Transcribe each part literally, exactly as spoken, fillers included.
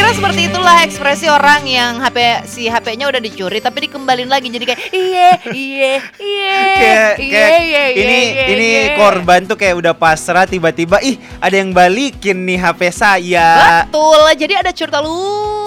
kira seperti itulah ekspresi orang yang H P si H P-nya udah dicuri tapi dikembalin lagi jadi kayak iye iye iye kayak, iye kayak iye ini iye, ini iye. korban tuh kayak udah pasrah tiba-tiba ih ada yang balikin nih H P saya. Betul, jadi ada cerita lucu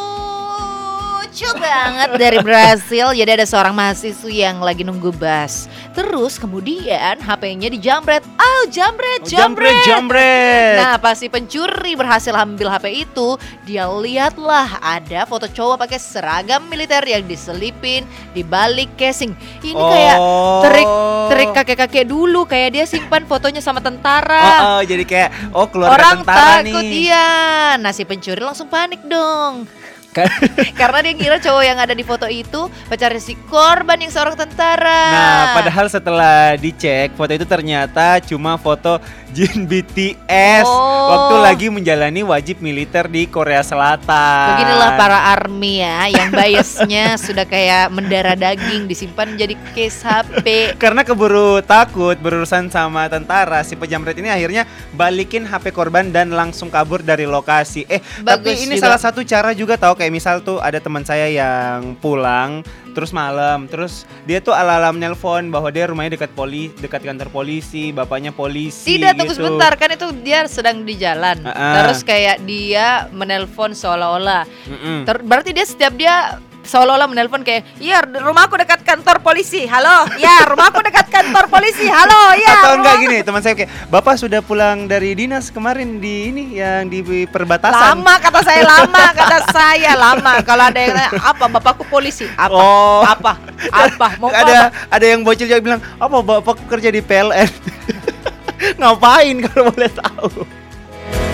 banget dari Brasil. Jadi ada seorang mahasiswi yang lagi nunggu bus. Terus kemudian H P-nya dijamret. Oh, jambret, Oh, jambret, jambret. jambret. Nah, pas si pencuri berhasil ambil H P itu, dia lihatlah ada foto cowok pakai seragam militer yang diselipin di balik casing. Ini kayak Oh. trik trik kakek-kakek dulu, kayak dia simpan fotonya sama tentara. Oh, oh, jadi kayak oh keluarga Orang tentara takut nih. iya. Nah si pencuri langsung panik dong. Karena dia ngira cowok yang ada di foto itu pacarnya si korban yang seorang tentara. Nah, padahal setelah dicek foto itu ternyata cuma foto Jin B T S Oh. waktu lagi menjalani wajib militer di Korea Selatan. Beginilah para army ya, yang biasnya sudah kayak mendarah daging disimpan jadi case H P. Karena keburu takut berurusan sama tentara, si pejamret ini akhirnya balikin H P korban dan langsung kabur dari lokasi. Eh, Bagus tapi ini juga. salah satu cara juga tahu kayak misal tuh ada teman saya yang pulang terus malam, terus dia tuh ala-ala nelpon bahwa dia rumahnya dekat poli, dekat kantor polisi, bapaknya polisi. Tidak, tunggu gitu. sebentar, kan itu dia sedang di jalan. Uh-uh. Terus kayak dia menelpon seolah-olah. Mm-mm. Ter- berarti dia setiap dia seolah-olah menelpon kayak, "Iya, rumahku dekat kantor polisi. Halo. Ya, rumahku dekat kantor polisi. Halo. Ya." Atau enggak rumahku-" gini, teman saya kayak, "Bapak sudah pulang dari dinas kemarin di ini yang di perbatasan." Lama kata saya, lama kata saya lama. Kalau ada yang tanya, "Apa bapakku polisi?" Apa? Oh. Apa? Apa? Mau ada apa? ada yang bocil juga bilang, "Apa bapakku kerja di P L N?" Ngapain kalau boleh tahu?